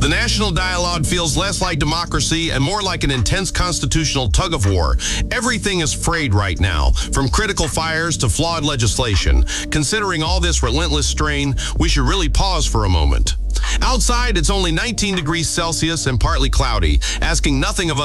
The national dialogue feels less like democracy and more like an intense constitutional tug-of-war. Everything is frayed right now, from critical fires to flawed legislation. Considering all this relentless strain, we should really pause for a moment. Outside, it's only 19 degrees Celsius and partly cloudy, asking nothing of us